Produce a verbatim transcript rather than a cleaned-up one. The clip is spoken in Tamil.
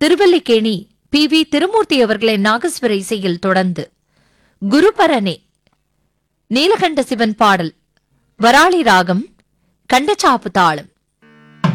திருவல்லிக்கேணி பி வி திருமூர்த்தி அவர்களின் நாகஸ்வர இசையில் தொடர்ந்து குருபரனே நீலகண்ட சிவன் பாடல், வராளி ராகம், கண்டச்சாப்பு தாளம்.